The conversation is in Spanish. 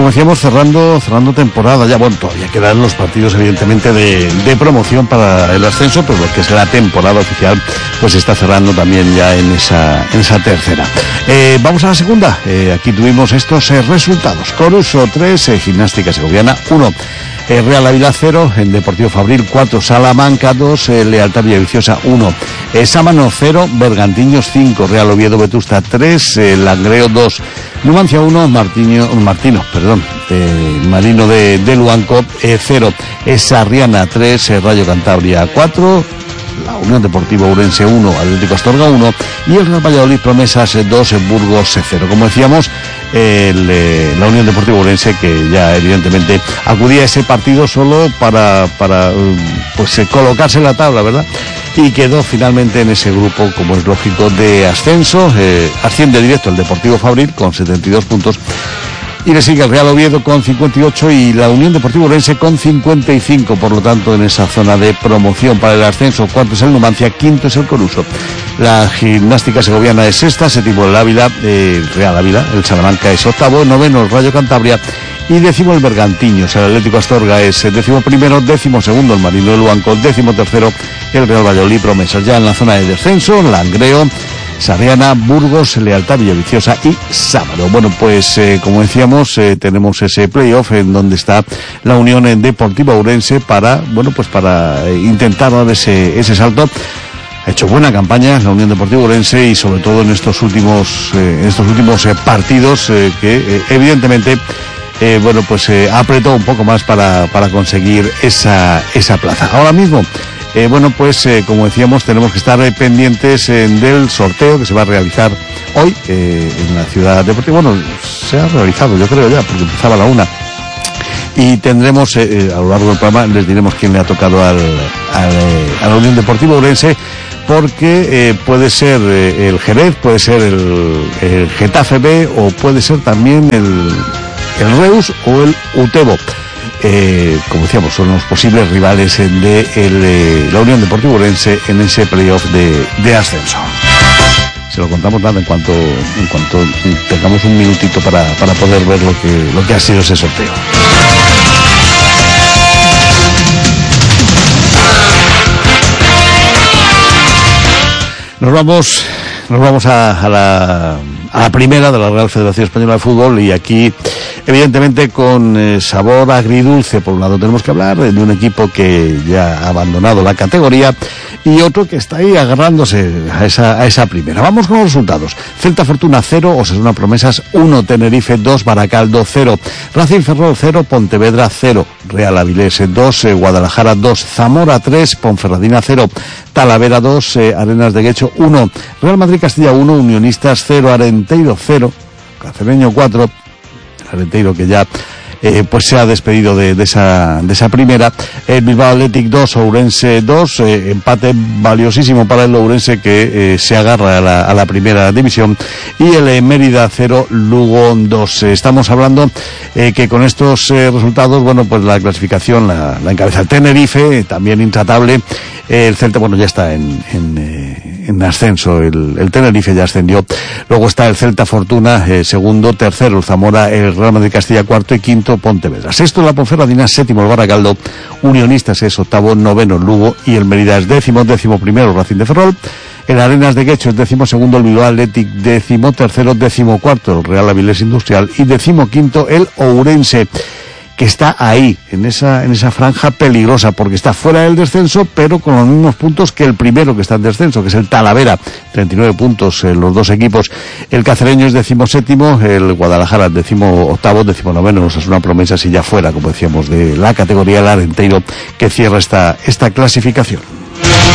como decíamos, cerrando temporada ya. Bueno, todavía quedan los partidos evidentemente de promoción para el ascenso, pero lo que es la temporada oficial pues está cerrando también ya en esa tercera. Vamos a la segunda. Aquí tuvimos estos resultados: Coruso 3, Gimnástica Segoviana 1, Real Ávila 0, el Deportivo Fabril 4, Salamanca 2, Lealtad Villaviciosa 1, Sámano 0, Bergantiños 5, Real Oviedo Vetusta 3, Langreo 2, Numancia 1, Marino de Luanco 0, Sarriana 3, Rayo Cantabria 4, la Unión Deportiva Ourense 1, Atlético Astorga 1 y el Real Valladolid Promesas 2, Burgos 0. Como decíamos, la Unión Deportiva Ourense, que ya evidentemente acudía a ese partido solo para colocarse en la tabla, ¿verdad? Y quedó finalmente en ese grupo, como es lógico, de ascenso. Asciende directo el Deportivo Fabril con 72 puntos. Y le sigue el Real Oviedo con 58 y la Unión Deportiva Ourense con 55, por lo tanto en esa zona de promoción para el ascenso. Cuarto es el Numancia, quinto es el Coruso. La Gimnástica Segoviana es sexta, séptimo el Ávila, el Real Ávila, el Salamanca es octavo, noveno el Rayo Cantabria y décimo el Bergantiños. El Atlético Astorga es décimo primero, décimo segundo el Marino de Luanco, décimo tercero el Real Valladolid Promesas. Ya en la zona de descenso, Langreo, Sarriana, Burgos, Lealtad Villaviciosa y Sábado. Bueno, pues como decíamos, tenemos ese playoff en donde está la Unión Deportiva Ourense para intentar dar ese salto. Ha hecho buena campaña la Unión Deportiva Ourense y sobre todo en estos últimos partidos que evidentemente apretó un poco más para conseguir esa plaza. Ahora mismo como decíamos, tenemos que estar pendientes del sorteo que se va a realizar hoy en la ciudad deportiva. Bueno, se ha realizado, yo creo ya, porque empezaba a la 1. Y tendremos, a lo largo del programa, les diremos quién le ha tocado a la Unión Deportiva Ourense, porque puede ser el Jerez, puede ser el Getafe B, o puede ser también el Reus o el Utebo. Como decíamos, son los posibles rivales de la Unión Deportiva Ourense en ese playoff de ascenso. Se lo contamos nada en cuanto tengamos un minutito para poder ver lo que ha sido ese sorteo. Nos vamos a la primera de la Real Federación Española de Fútbol, y aquí evidentemente con sabor agridulce. Por un lado tenemos que hablar de un equipo que ya ha abandonado la categoría y otro que está ahí agarrándose a esa primera. Vamos con los resultados. Celta Fortuna 0, Osasuna Promesas 1, Tenerife 2, Baracaldo 0, Racing Ferrol 0, Pontevedra 0, Real Avilés 2, Guadalajara 2, Zamora 3, Ponferradina 0, Talavera 2, Arenas de Guecho 1, Real Madrid Castilla 1, Unionistas 0, Arenteiro 0, Cacereño 4, Arenteiro que ya se ha despedido de esa primera. El Bilbao Athletic 2, Ourense 2, empate valiosísimo para el Ourense que se agarra a la primera división, y el Mérida 0, Lugo 2. Estamos hablando que con estos resultados, la clasificación la encabeza el Tenerife, también intratable. El Celta, ya está en ascenso, el Tenerife ya ascendió. Luego está el Celta Fortuna, segundo, tercero el Zamora, el Real Madrid Castilla cuarto y quinto Pontevedra. Sexto la Ponferradina, séptimo el Baracaldo, Unionistas es octavo, noveno el Lugo y el Mérida es décimo primero el Racing de Ferrol. El Arenas de Guecho es décimo segundo el Bilbao Athletic, décimo tercero, décimo cuarto el Real Avilés Industrial y décimo quinto el Ourense, que está ahí, en esa franja peligrosa, porque está fuera del descenso, pero con los mismos puntos que el primero que está en descenso, que es el Talavera, 39 puntos los dos equipos. El Cacereño es 17º, el Guadalajara 18º, 19º, Osasuna Promesas y ya fuera, como decíamos, de la categoría, el Arenteiro, que cierra esta clasificación.